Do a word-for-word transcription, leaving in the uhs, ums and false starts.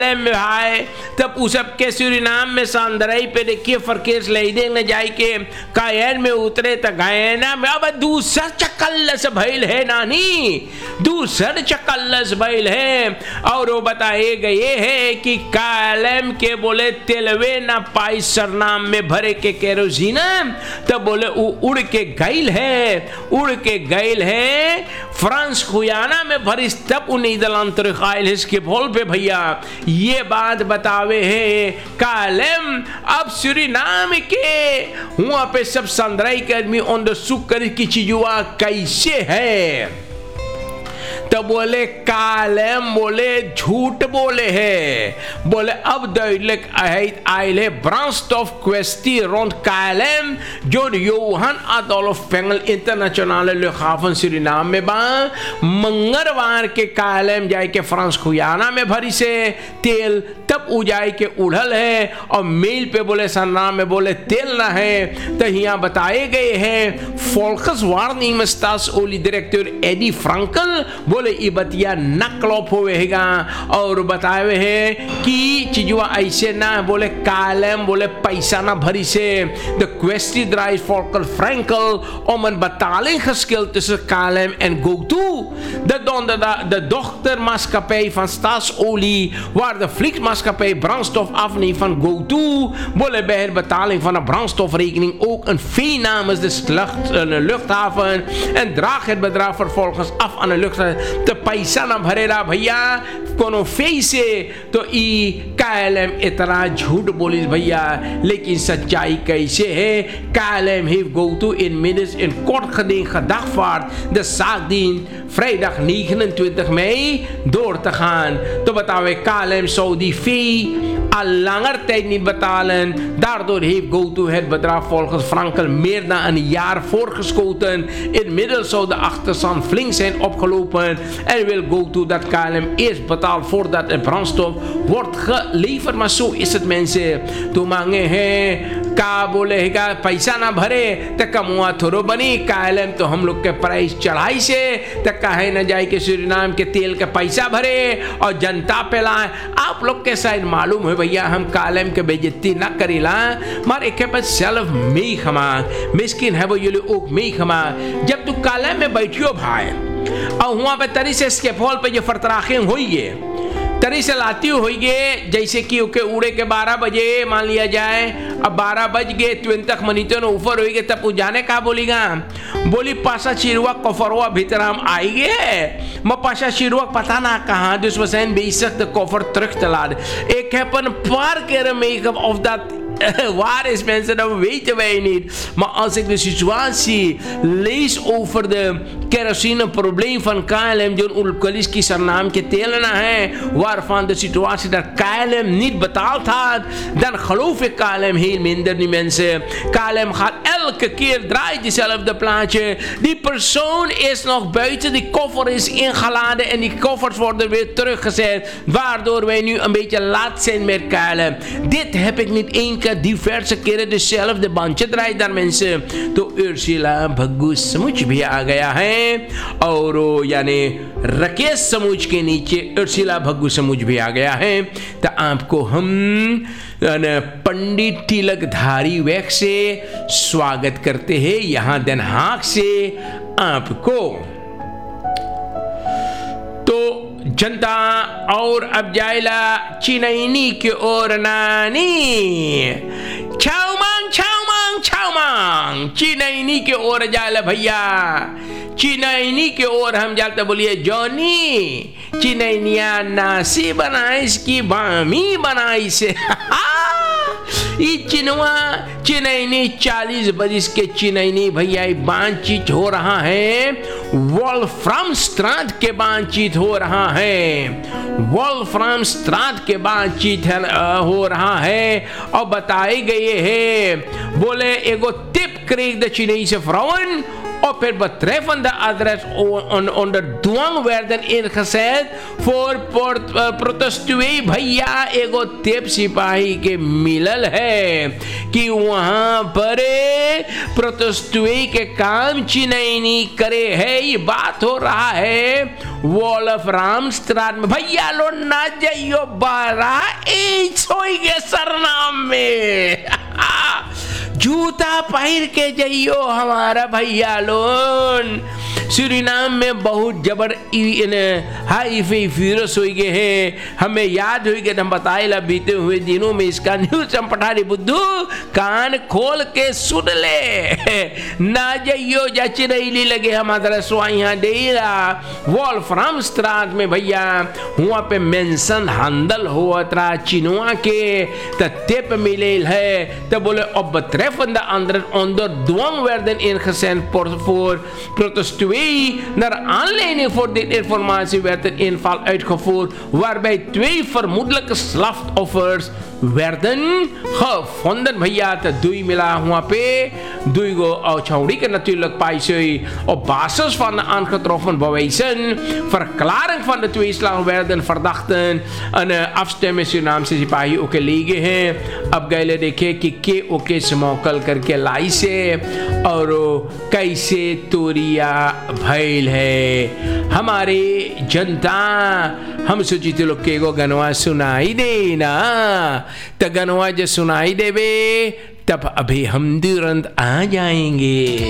में भाई तब उस सबके सूरीनाम में सांदराई पे देखिए फरकेस ले देंगे जाए के कायन में उतरे तो गायना में अब दूसर चकल्लस भइल है नानी, दूसर चकल्लस भइल है। और वो बताए गए है कि कालम के बोले तेलवे ना पाई सरनाम में भरे के केरोसिन तब बोले वो उड़ के गईल है, उड़ के गईल है फ्रांस खुयाना में भरिस तब उन्हीं दलांतर खाइल इसके बोल पे भैया ये बात बतावे है कालम अब सूरीनाम के वहां पे सब संदराई के आदमी ऑन द सुकर की चीजुआ कैसे है तो बोले कालम बोले झूठ बोले है, बोले अब दैनिक आयल है ब्रांच ऑफ क्वेस्टी रोंड कालम जो Yohan Adolf Fengal international लुखाफन Suriname में बा मंगलवार के कालम जाए के फ्रांस खुयाना में भरी से तेल तब उजाई के उड़ल है और मेल पे बोले सरनाम में बोले तेल ना है। तो यहाँ बताए गए हैं फोल्कस वार्निंग स्टास ओली डायरेक्टर एडी फ्रांकल बोले ये बतिया नकलॉप होएगा और बताए हुए हैं कि चीजुआ ऐसे ना बोले कालम बोले पैसा ना भरी से द क्वेस्टी ड्राइव फोल्कल फ्रैंकल ओमन बताले खस्केल tussen Kalem en GoTo de donderdag de dochtermaatschappij van Staatsolie waar de vliegmaatschappij brandstof afneemt van GoTo willen bij de betaling van een brandstofrekening ook een fee namens de luchthaven en draagt het bedrag vervolgens af aan de luchthaven te पैसा ना भरेला भैया कोनो फी से तो ई कालम इतना झूठ बोली भैया। लेकिन सच्चाई कैसे है कालम heeft GoTo inmiddels in kort geding gedagvaard de zaakdien vrijdag negenentwintig mei door te gaan. To betalen Kalem zou die fee al langer tijd niet betalen. Daardoor heeft GoTo het bedrag volgens Frankel meer dan een jaar voorgeschoten. Inmiddels zou de achterstand flink zijn opgelopen en wil GoTo dat Kalem eerst betaalt voordat het brandstof wordt geleverd. Maar zo is het mensen. तो मांगे हैं का बोलेगा पैसा ना भरे तो कमुआ थोड़ो बनी कालम तो हम लोग के प्राइस चढ़ाई से तो कहे न जाए कि सूरीनाम के तेल के पैसा भरे और जनता पे लाए। आप लोग के शायद मालूम है भैया हम कालम के बेइज्जती ना करेला मार एक पास सेल्फ में खमा मिस्किन है वो ये लोग में खमा। जब तू कालम में बैठियो भाई और वहाँ पे तरी से इसके फॉल पे जो फरतराखे हुई है तरी से लाती हुई गए जैसे कि ओके उड़े के बारह बजे मान लिया जाए अब बारह बज गए ट्वेन तक मनीतो ने ऊपर हुई गए तब जाने का बोलीगा बोली पासा चिरवा कफरवा भीतर हम आई गए मैं पासा चिरवा पता ना कहाँ dus we zijn bezig de koffer terug te laden. Ik heb een paar keer meegemaakt of dat waar is mensen, dat weten wij niet. Maar als ik de situatie lees over de kerosine probleem van K L M, John Ulkaliski naam ketelena है, waarvan de situatie dat K L M niet betaald had, dan geloof ik K L M heel minder die mensen. K L M gaat elke keer draait diezelfde plaatje. Die persoon is nog buiten, die koffer is ingeladen en die koffers worden weer teruggezet, waardoor wij nu een beetje laat zijn met K L M. Dit heb ik niet één keer diverse keren dezelfde bandje draait daar mensen. तो उर्सिला भग्गू समुच भी आ गया है और यानी राकेश समुच के नीचे उर्सिला भग्गू समुच भी आ गया है। तो आपको हम पंडित तिलकधारी वैक्स से स्वागत करते हैं यहाँ den Haag से आपको। तो जनता और अब जायला चिनैनी की ओर नानी छाव मांग छाव मांग छाव मांग चिनैनी की ओर जायला भैया चिनैनी की ओर हम जाते बोलिए जॉनी चिनैनिया नासी बनाइस की बामी बनाइस ये चिनवा चिनैनी चालीस बरिस के चिनैनी भैया बातचीत हो रहा है वोल्फ्राम स्ट्राट के बातचीत हो रहा है वोल्फ्राम स्ट्राट के बातचीत हो रहा है और बताए गए हैं बोले एगो tip kreeg de Chinese vrouwen Och per betreffende adres onder dwang werden ingezet voor protestuee भैया एगो तेप सिपाही के मिलल है कि वहां पर प्रोटेस्टुए के काम चिन्हनी करे है। ये बात हो रहा है वोल्फ्रामस्ट्राट में। भैया लो ना जाइयो बारा सोई के सरनाम में जूता पहिर के जाइयो हमारा भैया लोन। सूरीनाम में बहुत जबर हाई फिरस हो गए हैं। हमें याद हो गया, हम बताए ला बीते हुए दिनों में इसका न्यूज हम पठा रहे। बुद्धू कान खोल के सुन ले ना जाइयो जा चिरैली लगे हमारा रसवा यहाँ डेरा वोल्फ्रामस्ट्राट में भैया वहाँ पे मेंशन हंदल हुआ त्रा चिनुआ के तेप मिले है। तो बोले अब betreffende anderen onder dwang werden ingezet voor protestuee. Naar aanleiding voor dit informatie werd een inval uitgevoerd waarbij twee vermoedelijke slachtoffers werden gevonden. भैया तो दुई मिला वहाँ पे दुई गो औछौड़ी के natuurlijk paisei op basis van de aangetroffen bewijzen verklaring van de twee slag werden verdachten een afstemming Surinaamse सिपाही okay ले गए हैं। अब गए देखे कि के ओके स्मोकल करके लाई से और कैसे तोरिया भैल है हमारे जनता। हम सोची थे लोग के गो गनवा सुनाई दे ना तो गनवा जो सुनाई देवे तब अभी हम तुरंत आ जाएंगे।